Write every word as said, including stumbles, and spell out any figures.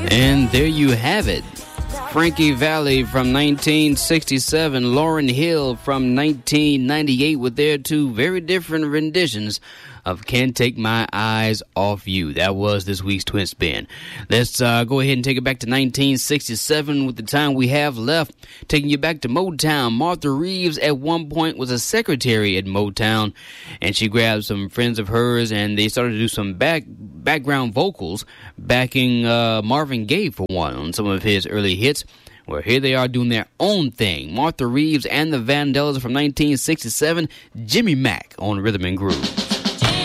And there you have it. Frankie Valli from nineteen sixty-seven, Lauryn Hill from nineteen ninety-eight with their two very different renditions of Can't Take My Eyes Off You. That was this week's Twin Spin. Let's uh, go ahead and take it back to nineteen sixty-seven with the time we have left. Taking you back to Motown. Martha Reeves at one point was a secretary at Motown, and she grabbed some friends of hers and they started to do some back background vocals backing uh, Marvin Gaye for one on some of his early hits. Well, here they are doing their own thing. Martha Reeves and the Vandellas from nineteen sixty-seven, Jimmy Mack on Rhythm and Groove.